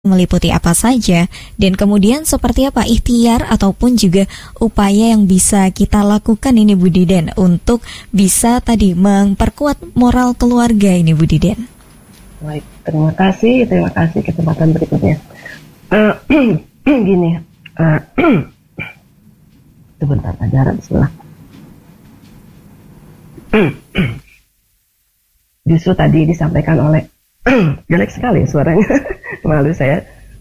meliputi apa saja, dan kemudian seperti apa ikhtiar ataupun juga upaya yang bisa kita lakukan ini Bu Diden untuk bisa tadi memperkuat moral keluarga ini Bu Diden. Baik, terima kasih kesempatan berikutnya. Gini, sebentar aja, bismillah. Justru tadi disampaikan oleh jelek sekali suaranya. Malu saya.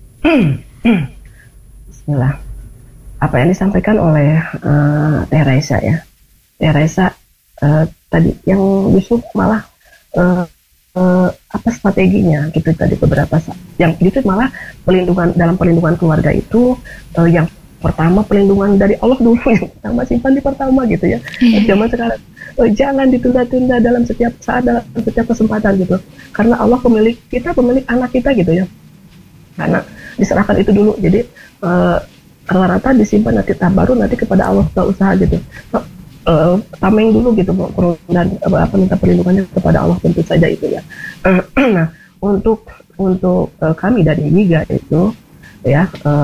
Bismillah. Apa yang disampaikan oleh Teresa ya. Teresa tadi yang justru malah apa strateginya gitu tadi beberapa yang gitu malah dalam perlindungan keluarga itu yang pertama pelindungan dari Allah dulu, yang pertama simpan di pertama gitu ya. Zaman sekarang jangan ditunda-tunda dalam setiap saat, dalam setiap kesempatan gitu. Karena Allah pemilik anak kita gitu ya. Karena diserahkan itu dulu. Jadi rata-rata disimpan nanti baru nanti kepada Allah usaha gitu. Tameng dulu gitu dan minta perlindungannya kepada Allah tentu saja itu ya. Nah, untuk kami dari Giga itu ya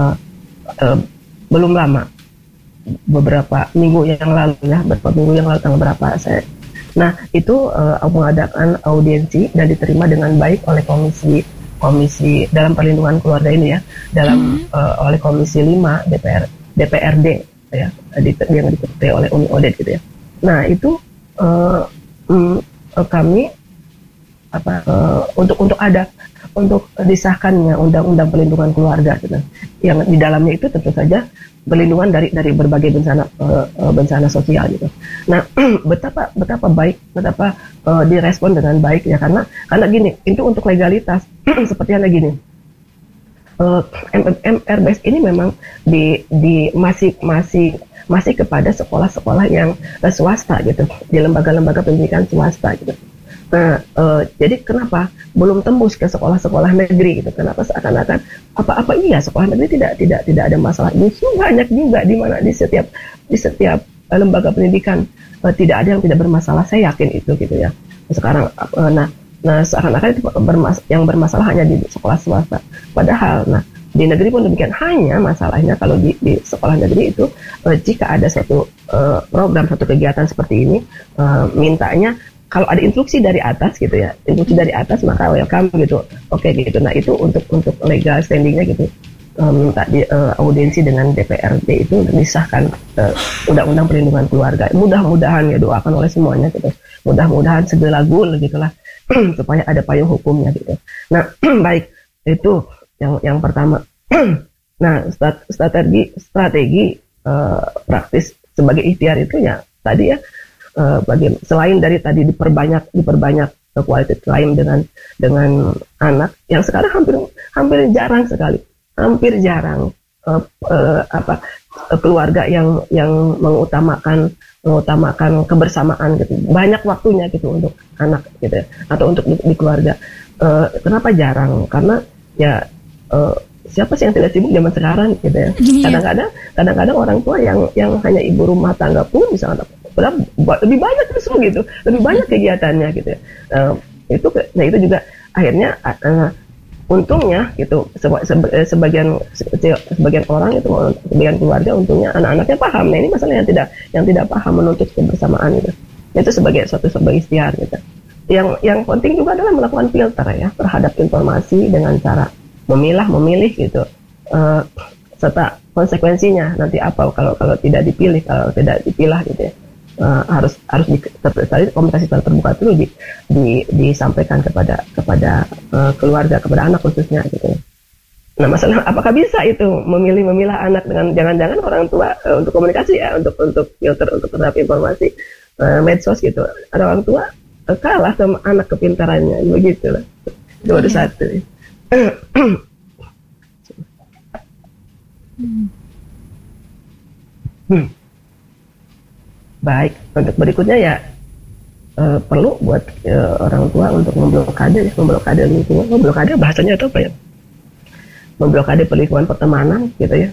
belum lama, beberapa minggu yang lalu tanggal berapa saya. Nah itu mengadakan audiensi dan diterima dengan baik oleh komisi dalam perlindungan keluarga ini ya, oleh komisi 5 DPRD ya, yang diketuai oleh Umi Odet gitu ya. Nah itu kami untuk disahkannya undang-undang perlindungan keluarga gitu. Yang di dalamnya itu tentu saja perlindungan dari berbagai bencana sosial gitu. Nah, betapa direspon dengan baik ya, karena gini, itu untuk legalitas seperti yang gini. MRBS ini memang masih kepada sekolah-sekolah yang swasta gitu, di lembaga-lembaga pendidikan swasta gitu. Nah, jadi kenapa belum tembus ke sekolah-sekolah negeri gitu? Kenapa seakan-akan apa iya sekolah negeri tidak ada masalah? Justru banyak juga di setiap lembaga pendidikan tidak ada yang tidak bermasalah. Saya yakin itu gitu ya. Sekarang nah seakan-akan itu yang bermasalah hanya di sekolah swasta. Padahal di negeri pun demikian. Hanya masalahnya kalau di sekolah negeri itu jika ada suatu program, satu kegiatan seperti ini, mintanya kalau ada instruksi dari atas gitu ya, maka welcome gitu, oke gitu. Nah itu untuk legal standingnya gitu, minta audiensi dengan DPRD itu disahkan undang-undang perlindungan keluarga. Mudah-mudahan ya, doakan oleh semuanya gitu. Mudah-mudahan segera gul gitulah supaya ada payung hukumnya gitu. Nah baik, itu yang pertama. Nah strategi praktis sebagai ikhtiar itu ya tadi ya. Selain dari tadi diperbanyak quality time dengan anak yang sekarang hampir jarang keluarga yang mengutamakan kebersamaan gitu, banyak waktunya gitu untuk anak gitu ya, atau untuk di keluarga. Kenapa jarang? Karena ya siapa sih yang tidak sibuk zaman sekarang gitu ya. Kadang-kadang orang tua yang hanya ibu rumah tangga pun misalnya lebih banyak justru gitu, lebih banyak kegiatannya gitu ya. Itu juga akhirnya untungnya gitu sebagian orang itu, sebagian keluarga untungnya anak-anaknya paham. Nah ini masalah yang tidak paham menuntut kebersamaan gitu. Itu sebagai ikhtiar gitu. Yang penting juga adalah melakukan filter ya terhadap informasi dengan cara memilih gitu, serta konsekuensinya nanti apa kalau tidak dipilah gitu ya. Harus komunikasi terbuka dulu disampaikan kepada keluarga, kepada anak khususnya gitu. Nah masalah apakah bisa itu memilah anak dengan jangan-jangan orang tua untuk komunikasi ya, untuk filter untuk terhadap informasi medsos gitu, ada orang tua kalah sama anak kepintarannya begitu lah. Itu ada satu. Baik, untuk berikutnya ya perlu buat orang tua untuk memblokade lingkungan. Memblokade bahasanya itu apa ya? Memblokade lingkungan pertemanan gitu ya.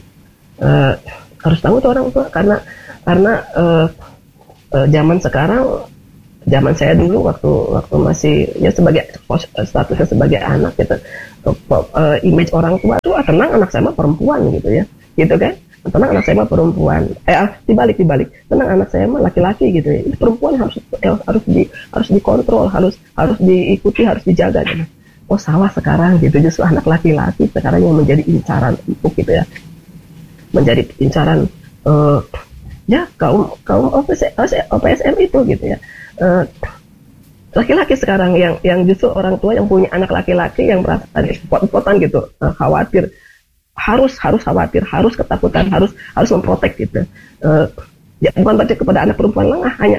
Harus tahu tuh orang tua, karena zaman sekarang zaman saya dulu waktu masih ya sebagai statusnya sebagai anak gitu, image orang tua tuh tenang anak saya mah perempuan gitu ya, gitu kan, tenang anak saya mah perempuan, dibalik tenang anak saya mah laki-laki gitu ya, perempuan harus dikontrol, harus diikuti, harus dijaga gitu. Oh salah sekarang gitu, justru anak laki-laki sekarang yang menjadi incaran empuk gitu ya, menjadi incaran ya kaum OPSM itu gitu ya. Laki-laki sekarang yang justru orang tua yang punya anak laki-laki yang merasa pot-potan gitu, khawatir, harus khawatir, harus ketakutan, harus memprotek gitu. Ya, bukan berarti kepada anak perempuan lengah, hanya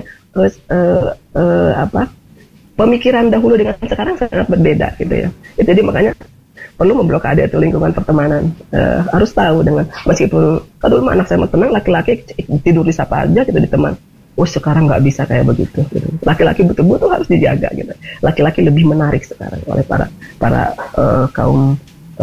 pemikiran dahulu dengan sekarang sangat berbeda gitu ya. Jadi makanya perlu memblokade itu lingkungan pertemanan. Harus tahu dengan meskipun kalau dulu anak saya mau tenang, laki-laki tidur di siapa aja gitu di teman. Oh sekarang nggak bisa kayak begitu. Gitu. Laki-laki betul-betul harus dijaga gitu. Laki-laki lebih menarik sekarang oleh para kaum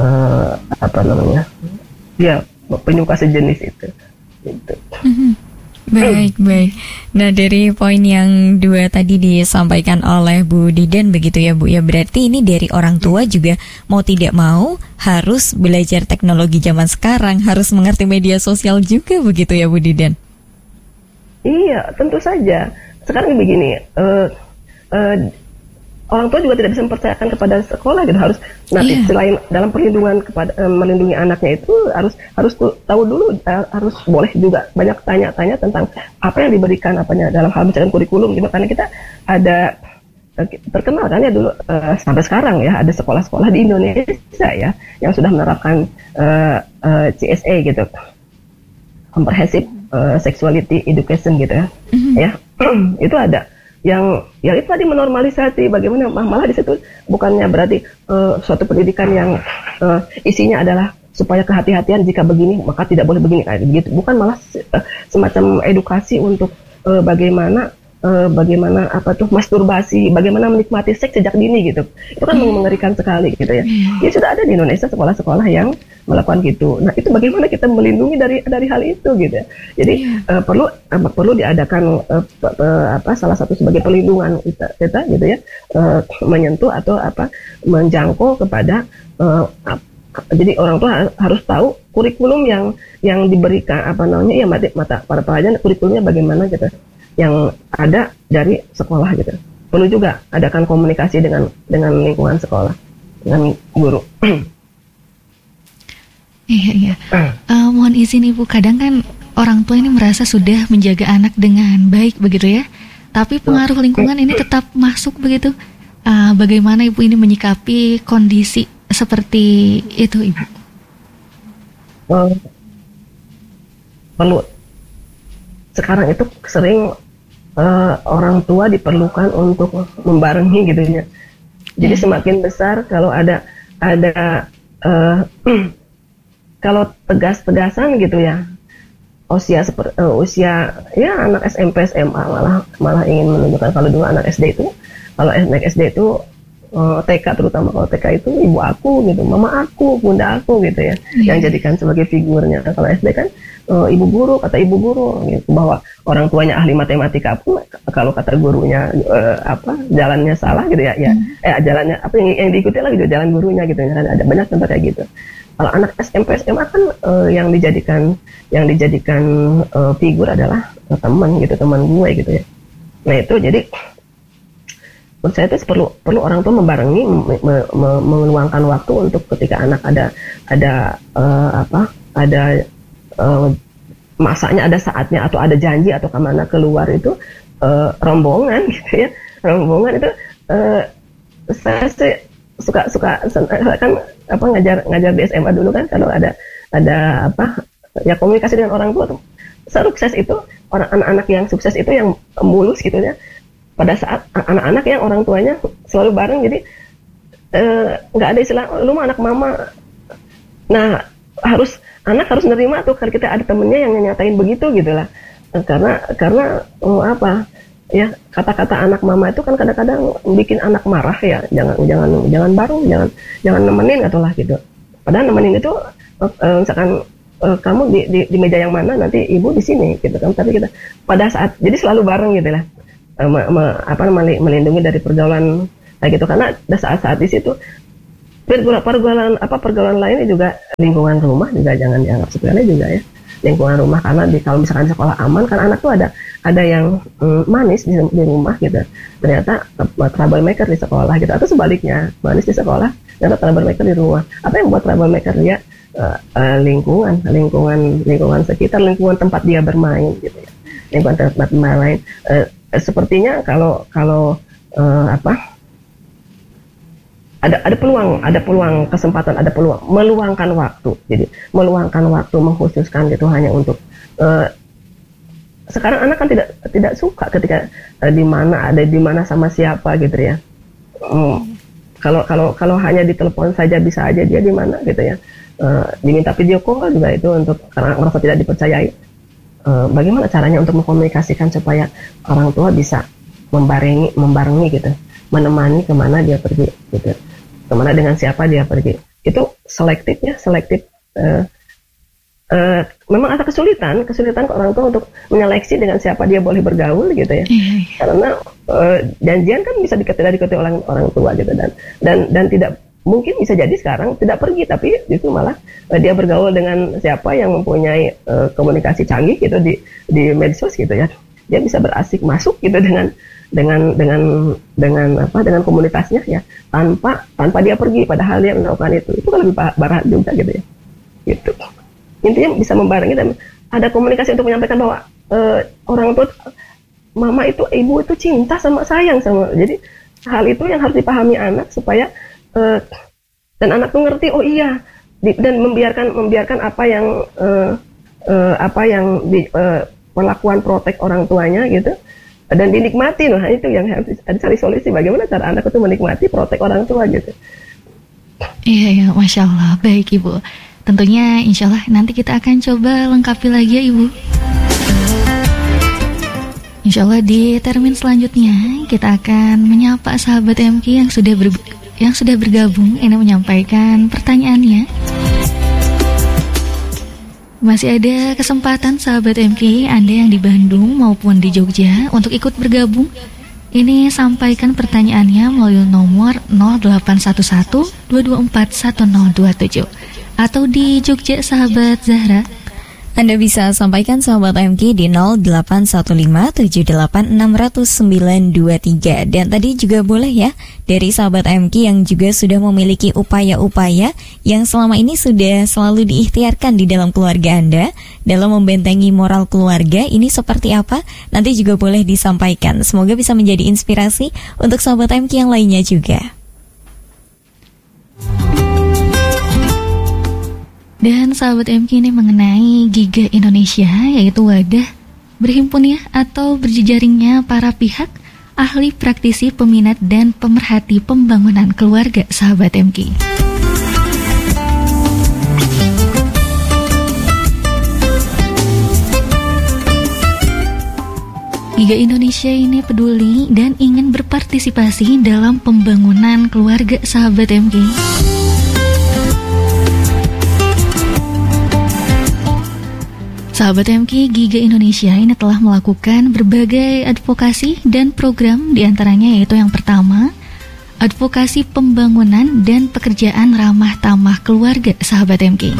ya penyuka sejenis itu. Gitu. Baik. Nah dari poin yang 2 tadi disampaikan oleh Bu Diden begitu ya Bu, ya berarti ini dari orang tua juga mau tidak mau harus belajar teknologi zaman sekarang, harus mengerti media sosial juga begitu ya Bu Diden? Iya, tentu saja. Sekarang begini, orang tua juga tidak bisa mempercayakan kepada sekolah gitu, harus. Nah, selain dalam perlindungan kepada melindungi anaknya itu harus tahu dulu, harus boleh juga banyak tanya-tanya tentang apa yang diberikan apanya dalam hal misalkan kurikulum gitu. Karena kita ada terkenal kan ya dulu sampai sekarang ya ada sekolah-sekolah di Indonesia ya yang sudah menerapkan CSE gitu, comprehensive sexuality education gitu ya. Ya itu ada yang itu tadi menormalisasi bagaimana, malah di situ bukannya berarti suatu pendidikan yang isinya adalah supaya kehati-hatian jika begini maka tidak boleh begini kayak gitu, bukan, malah semacam edukasi untuk bagaimana masturbasi, bagaimana menikmati seks sejak dini gitu. Itu kan mengerikan sekali gitu ya. Ya sudah ada di Indonesia sekolah-sekolah yang melakukan gitu. Nah, itu bagaimana kita melindungi dari hal itu gitu ya. Jadi perlu diadakan salah satu sebagai pelindungan kita gitu ya, menyentuh atau menjangkau kepada jadi orang tua harus tahu kurikulum yang diberikan mata para pelajaran kurikulumnya bagaimana gitu, yang ada dari sekolah gitu. Perlu juga adakan komunikasi dengan lingkungan sekolah, dengan guru. Iya. Mohon izin Ibu, kadang kan orang tua ini merasa sudah menjaga anak dengan baik begitu ya, tapi pengaruh lingkungan ini tetap masuk begitu. Bagaimana Ibu ini menyikapi kondisi seperti itu Ibu? Perlu. Sekarang itu sering orang tua diperlukan untuk membarengi gitu ya. Jadi semakin besar kalau ada kalau tegas-tegasan gitu ya, usia ya anak SMP SMA malah ingin menunjukkan. Kalau dulu anak SD itu, TK terutama, kalau TK itu ibu aku gitu, mama aku, bunda aku gitu ya, yang jadikan sebagai figurnya. Kalau SD kan ibu guru, kata ibu guru gitu, bahwa orang tuanya ahli matematika pun kalau kata gurunya jalannya salah gitu ya, jalannya yang diikuti lah gitu, jalan gurunya gitu ya. Ada banyak contoh kayak gitu. Kalau anak SMP SMA kan yang dijadikan figur adalah teman gitu, teman gue gitu ya. Nah itu jadi menurut saya itu perlu orang tua membarengi, meluangkan waktu untuk ketika anak ada masanya, ada saatnya atau ada janji atau kemana keluar itu rombongan gitu ya. Rombongan itu saya sih suka kan ngajar di SMA dulu kan, kalau ada ya komunikasi dengan orang tua tuh. Sukses itu anak-anak yang sukses itu yang mulus gitu ya. Pada saat anak-anak yang orang tuanya selalu bareng, jadi nggak ada istilah lu mah anak mama. Nah anak harus nerima tuh kalau kita ada temennya yang nyatain begitu gitulah. Karena ya kata-kata anak mama itu kan kadang-kadang bikin anak marah ya. Jangan bareng, jangan nemenin atau lah gitu. Padahal nemenin itu misalkan kamu di meja yang mana, nanti ibu di sini gitu kan. Tapi kita pada saat jadi selalu bareng gitu lah. melindungi dari pergaulan kayak gitu, karena ada saat-saat di situ pergaulan lainnya juga, lingkungan rumah juga jangan dianggap sepele juga ya, lingkungan rumah, karena kalau misalkan sekolah aman kan anak tuh ada yang manis di rumah gitu, ternyata troublemaker di sekolah gitu, atau sebaliknya manis di sekolah ternyata troublemaker di rumah. Apa yang membuat troublemaker dia? Lingkungan sekitar, lingkungan tempat dia bermain gitu ya, lingkungan tempat bermain. Sepertinya kalau ada peluang kesempatan, ada peluang meluangkan waktu. Jadi meluangkan waktu, mengkhususkan gitu hanya untuk sekarang anak kan tidak suka ketika di mana sama siapa gitu ya. Kalau hanya di telepon saja bisa aja dia di mana gitu ya. Diminta video call juga itu untuk karena merasa tidak dipercayai. Bagaimana caranya untuk mengkomunikasikan supaya orang tua bisa membarengi gitu, menemani kemana dia pergi gitu, kemana dengan siapa dia pergi. Itu selektif. Memang ada kesulitan orang tua untuk menyeleksi dengan siapa dia boleh bergaul gitu ya. Karena janjian kan bisa tidak diketahui oleh orang tua gitu, dan tidak mungkin bisa jadi sekarang tidak pergi, tapi justru malah dia bergaul dengan siapa yang mempunyai komunikasi canggih gitu di medsos gitu ya. Dia bisa berasik masuk gitu dengan komunitasnya ya, tanpa dia pergi, padahal dia melakukan itu kan lebih barat juga gitu ya. Gitu. Intinya bisa membarengi dan ada komunikasi untuk menyampaikan bahwa orang tua, mama itu, ibu itu cinta sama, sayang sama. Jadi hal itu yang harus dipahami anak supaya dan anak tuh ngerti, oh iya, dan membiarkan apa yang perlakuan protek orang tuanya gitu, dan dinikmati. Nah itu yang harus cari solusi, bagaimana cara anak itu menikmati protek orang tua gitu. Iya, Masya Allah. Baik Ibu, tentunya insya Allah nanti kita akan coba lengkapi lagi ya Ibu. Insya Allah di termin selanjutnya kita akan menyapa sahabat MK yang sudah bergabung ini menyampaikan pertanyaannya. Masih ada kesempatan sahabat MK Anda yang di Bandung maupun di Jogja untuk ikut bergabung. Ini sampaikan pertanyaannya melalui nomor 0811 224 1027 atau di Jogja sahabat Zahra. Anda bisa sampaikan sahabat MK di 0815786923. Dan tadi juga boleh ya dari sahabat MK yang juga sudah memiliki upaya-upaya yang selama ini sudah selalu diikhtiarkan di dalam keluarga Anda dalam membentengi moral keluarga, ini seperti apa? Nanti juga boleh disampaikan. Semoga bisa menjadi inspirasi untuk sahabat MK yang lainnya juga. Dan sahabat MK ini mengenai Giga Indonesia, yaitu wadah berhimpun ya atau berjejaringnya para pihak, ahli, praktisi, peminat, dan pemerhati pembangunan keluarga sahabat MK. Giga Indonesia ini peduli dan ingin berpartisipasi dalam pembangunan keluarga sahabat MK. Sahabat MK, Giga Indonesia ini telah melakukan berbagai advokasi dan program, diantaranya yaitu yang pertama, advokasi pembangunan dan pekerjaan ramah tamah keluarga sahabat MK.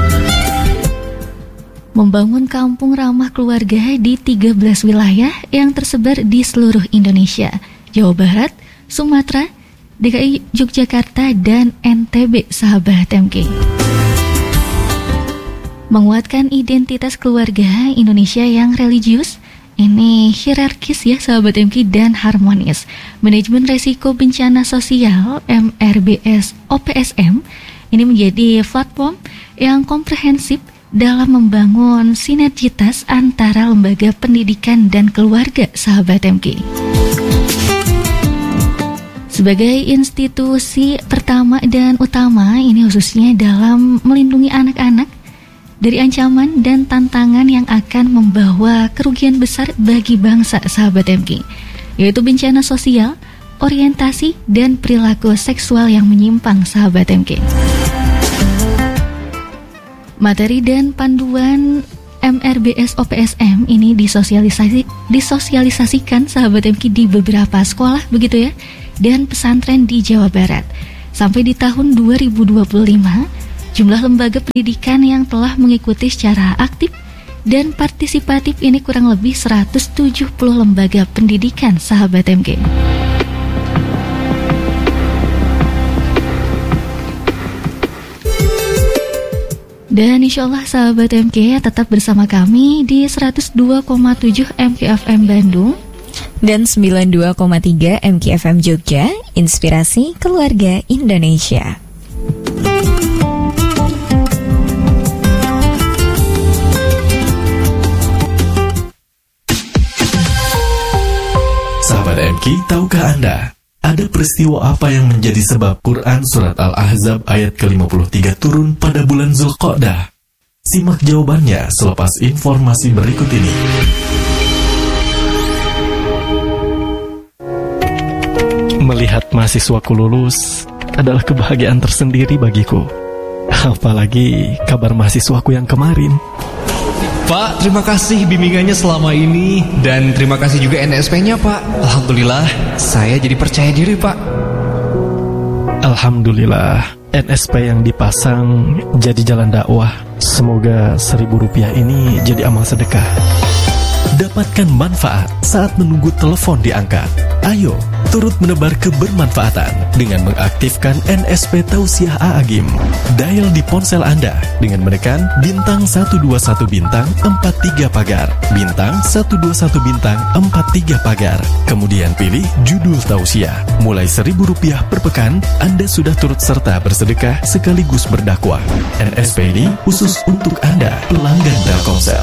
Membangun kampung ramah keluarga di 13 wilayah yang tersebar di seluruh Indonesia, Jawa Barat, Sumatera, DKI, Yogyakarta, dan NTB sahabat MK. Menguatkan identitas keluarga Indonesia yang religius, ini hierarkis ya sahabat MK, dan harmonis. Manajemen resiko bencana sosial MRBS OPSM ini menjadi platform yang komprehensif dalam membangun sinergitas antara lembaga pendidikan dan keluarga sahabat MK. Sebagai institusi pertama dan utama ini khususnya dalam melindungi anak-anak dari ancaman dan tantangan yang akan membawa kerugian besar bagi bangsa sahabat MK, yaitu bencana sosial, orientasi, dan perilaku seksual yang menyimpang sahabat MK. Materi dan panduan MRBS OPSM ini disosialisasikan sahabat MK di beberapa sekolah begitu ya, dan pesantren di Jawa Barat. Sampai di tahun 2025, jumlah lembaga pendidikan yang telah mengikuti secara aktif dan partisipatif ini kurang lebih 170 lembaga pendidikan sahabat MK. Dan insya Allah sahabat MK tetap bersama kami di 102,7 MKFM Bandung dan 92,3 MKFM Jogja, Inspirasi Keluarga Indonesia. Sahabat MK, tahukah Anda? Ada peristiwa apa yang menjadi sebab Quran Surat Al-Ahzab ayat ke-53 turun pada bulan Zulqa'dah? Simak jawabannya selepas informasi berikut ini. Melihat mahasiswaku lulus adalah kebahagiaan tersendiri bagiku. Apalagi kabar mahasiswaku yang kemarin. Pak, terima kasih bimbingannya selama ini. Dan terima kasih juga NSP-nya, Pak. Alhamdulillah, saya jadi percaya diri, Pak. Alhamdulillah, NSP yang dipasang jadi jalan dakwah. Semoga Rp1.000 ini jadi amal sedekah. Dapatkan manfaat saat menunggu telepon diangkat. Ayo, turut menebar kebermanfaatan dengan mengaktifkan NSP Tausiah A'agim. Dial di ponsel Anda dengan menekan bintang 121 bintang 43 pagar, bintang 121 bintang 43 pagar. Kemudian pilih judul Tausiah. Mulai Rp1.000 per pekan, Anda sudah turut serta bersedekah sekaligus berdakwah. NSP ini khusus untuk Anda, pelanggan Telkomsel.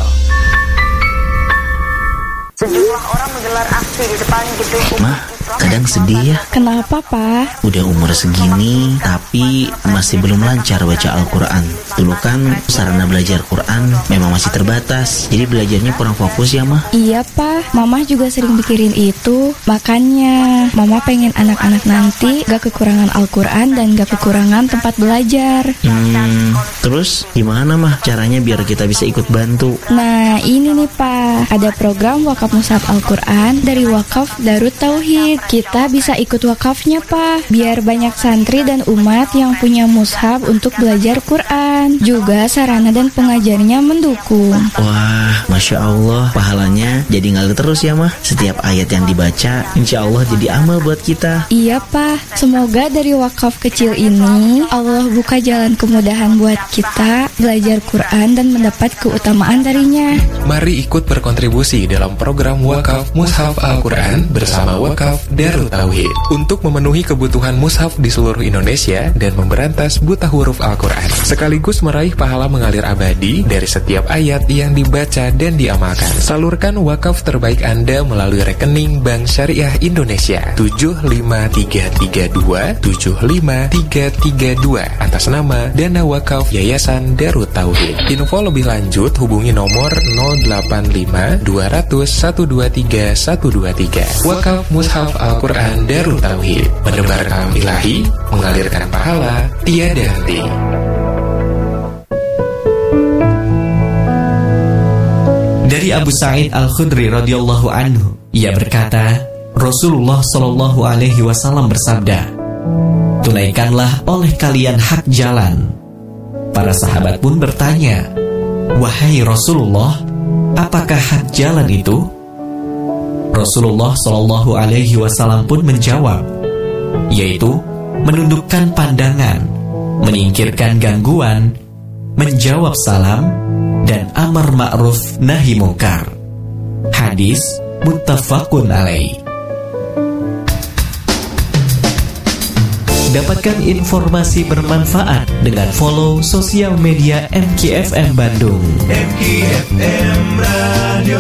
Sejumlah orang menggelar aksi di depan gedung Mah, kadang sedih ya. Kenapa, Pak? Udah umur segini, tapi masih belum lancar baca Al-Quran. Dulu kan sarana belajar Quran memang masih terbatas, jadi belajarnya kurang fokus ya, Mah. Iya, Pak. Mama juga sering mikirin itu. Makanya, Mama pengen anak-anak nanti gak kekurangan Al-Quran dan gak kekurangan tempat belajar. Terus gimana, Mah, caranya biar kita bisa ikut bantu? Nah, ini nih, Pak. Ada program wakaf mushaf Al-Quran dari Wakaf Darut Tauhid. Kita bisa ikut wakafnya, Pak, biar banyak santri dan umat yang punya mushaf untuk belajar Quran. Juga sarana dan pengajarnya mendukung. Wah, Masya Allah, pahalanya jadi ngalir terus ya, Mah. Setiap ayat yang dibaca, insya Allah jadi amal buat kita. Iya, Pak. Semoga dari wakaf kecil ini Allah buka jalan kemudahan buat kita belajar Quran dan mendapat keutamaan darinya. Mari ikut berkontribusi dalam program Wakaf Mushaf Al-Quran bersama Wakaf Darut Tauhid untuk memenuhi kebutuhan mushaf di seluruh Indonesia dan memberantas buta huruf Al-Quran, sekaligus meraih pahala mengalir abadi dari setiap ayat yang dibaca dan diamalkan. Salurkan wakaf terbaik Anda melalui rekening Bank Syariah Indonesia 75332 atas nama Dana Wakaf Yayasan Darut Tauhid. Info lebih lanjut hubungi nomor 085 200 123 123. Wakaf Mushaf Al-Quran Darut Tauhid, menebar kalam ilahi, mengalirkan pahala tiada henti. Dari Abu Sa'id Al-Khudri radhiyallahu anhu, ia berkata, Rasulullah Shallallahu alaihi wasallam bersabda, tunaikanlah oleh kalian hak jalan. Para sahabat pun bertanya, wahai Rasulullah, apakah hak jalan itu? Rasulullah Shallallahu alaihi wasallam pun menjawab, yaitu menundukkan pandangan, menyingkirkan gangguan, menjawab salam, dan amar ma'ruf nahi mungkar. Hadis muttafaqun alaih. Dapatkan informasi bermanfaat dengan follow sosial media MKFM Bandung. MKFM Radio.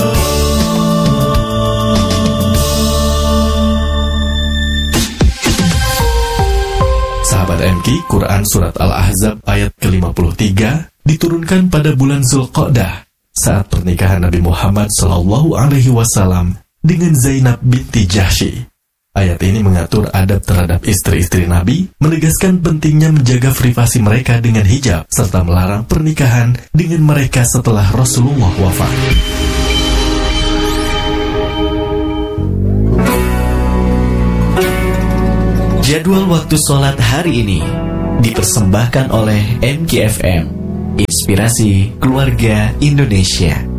Sahabat MK, Quran Surat Al-Ahzab ayat ke-53 diturunkan pada bulan Zulqa'dah saat pernikahan Nabi Muhammad SAW dengan Zainab binti Jahsy. Ayat ini mengatur adab terhadap istri-istri Nabi, menegaskan pentingnya menjaga privasi mereka dengan hijab, serta melarang pernikahan dengan mereka setelah Rasulullah wafat. Jadwal waktu sholat hari ini dipersembahkan oleh MKFM, Inspirasi Keluarga Indonesia.